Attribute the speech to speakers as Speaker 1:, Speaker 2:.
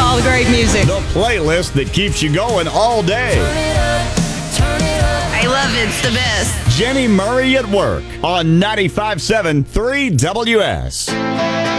Speaker 1: all the great music.
Speaker 2: The playlist that keeps you going all day.
Speaker 1: I love it. It's the best.
Speaker 2: Jenny Murray at Work on 95.7 3WS.